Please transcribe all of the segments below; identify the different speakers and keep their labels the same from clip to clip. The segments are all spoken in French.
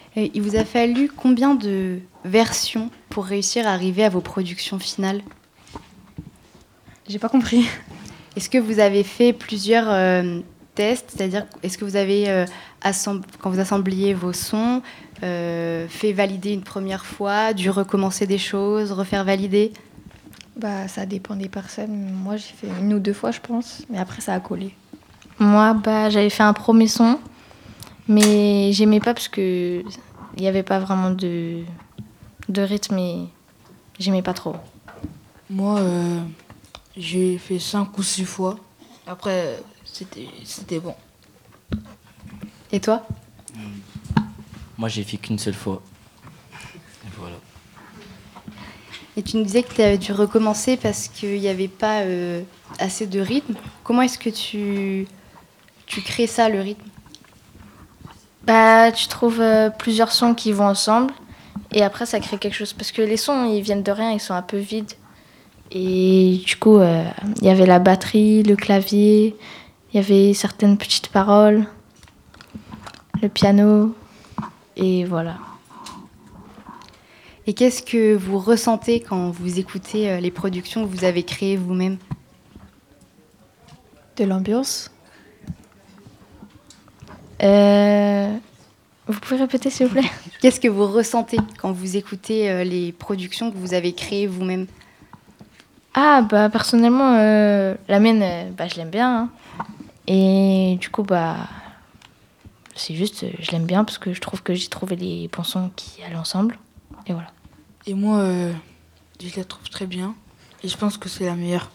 Speaker 1: Et il vous a fallu combien de versions pour réussir à arriver à vos productions finales?
Speaker 2: J'ai pas compris.
Speaker 1: Est-ce que vous avez fait plusieurs tests? C'est-à-dire, est-ce que vous avez, quand vous assembliez vos sons, fait valider une première fois, dû recommencer des choses, refaire valider?
Speaker 2: Bah, ça dépend des personnes. Moi, j'ai fait 1 ou 2 fois, je pense. Mais après, ça a collé.
Speaker 3: Moi, bah, j'avais fait un premier son, mais j'aimais pas parce que il y avait pas vraiment de rythme et j'aimais pas trop.
Speaker 4: Moi, j'ai fait 5 ou 6 fois. Après, c'était bon.
Speaker 1: Et toi?
Speaker 5: Moi, j'ai fait qu'une seule fois. Et voilà.
Speaker 1: Et tu nous disais que tu avais dû recommencer parce qu'il n'y avait pas assez de rythme. Comment est-ce que tu crées ça, le rythme?
Speaker 3: Bah, tu trouves plusieurs sons qui vont ensemble et après ça crée quelque chose parce que les sons ils viennent de rien, ils sont un peu vides. Et du coup, il y avait la batterie, le clavier, il y avait certaines petites paroles, le piano et voilà.
Speaker 1: Et qu'est-ce que vous ressentez quand vous écoutez les productions que vous avez créées vous-même?
Speaker 2: De l'ambiance.
Speaker 3: Vous pouvez répéter s'il vous plaît?
Speaker 1: Qu'est-ce que vous ressentez quand vous écoutez les productions que vous avez créées vous-même?
Speaker 3: Ah bah personnellement la mienne bah je l'aime bien hein. Et du coup bah c'est juste je l'aime bien parce que je trouve que j'ai trouvé les bons sons qui allaient ensemble et voilà.
Speaker 4: Et moi, je la trouve très bien. Et je pense que c'est la meilleure.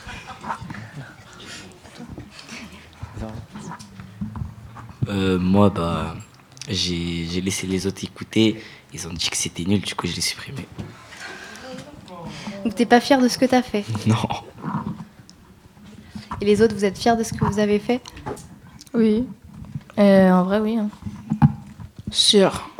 Speaker 5: Moi, bah, j'ai laissé les autres écouter. Ils ont dit que c'était nul, du coup, je l'ai supprimé.
Speaker 1: Donc t'es pas fier de ce que t'as fait?
Speaker 5: Non.
Speaker 1: Et les autres, vous êtes fiers de ce que vous avez fait?
Speaker 2: Oui.
Speaker 3: En vrai oui hein.
Speaker 4: Sûr.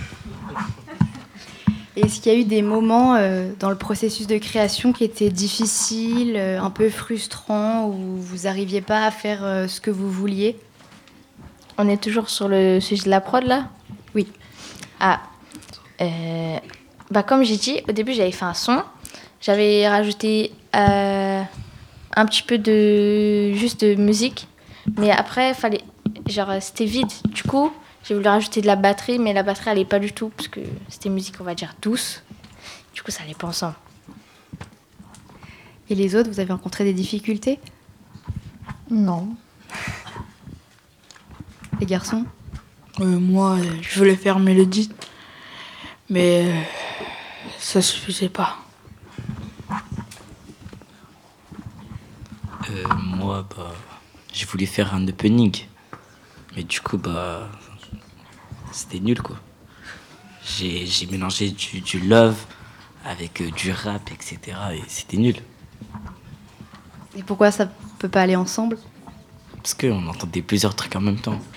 Speaker 1: Et est-ce qu'il y a eu des moments dans le processus de création qui étaient difficiles, un peu frustrants, où vous n'arriviez pas à faire ce que vous vouliez?
Speaker 3: On est toujours sur le sujet de la prod là?
Speaker 1: Oui.
Speaker 3: Ah bah comme j'ai dit au début j'avais fait un son, j'avais rajouté un petit peu de juste de musique, mais après fallait genre c'était vide. Du coup j'ai voulu rajouter de la batterie, mais la batterie allait pas du tout parce que c'était musique on va dire douce. Du coup ça allait pas ensemble.
Speaker 1: Et les autres, vous avez rencontré des difficultés?
Speaker 2: Non.
Speaker 1: Les garçons?
Speaker 4: Moi, je voulais faire mélodie. Mais ça suffisait pas.
Speaker 5: Moi, bah, je voulais faire un opening. Mais du coup, bah, c'était nul, quoi. J'ai mélangé du love avec du rap, etc. Et c'était nul.
Speaker 1: Et pourquoi ça peut pas aller ensemble?
Speaker 5: Parce qu'on entendait plusieurs trucs en même temps.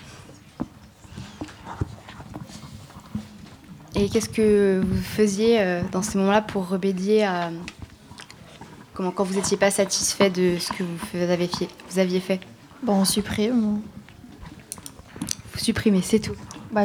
Speaker 1: Et qu'est-ce que vous faisiez dans ces moments-là pour remédier à... quand vous n'étiez pas satisfait de ce que vous aviez fait?
Speaker 2: Bon, on supprime.
Speaker 1: Vous supprimez, c'est tout.